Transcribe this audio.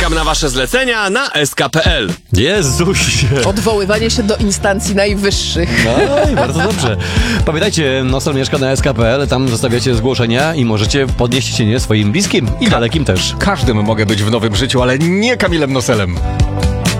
Czekam na wasze zlecenia na sk.pl. Jezusie. Odwoływanie się do instancji najwyższych. No i bardzo dobrze. Pamiętajcie, Nosel mieszka na sk.pl, tam zostawiacie zgłoszenia i możecie podnieść cienie swoim bliskim i dalekim też. Każdym mogę być w nowym życiu, ale nie Kamilem Noselem.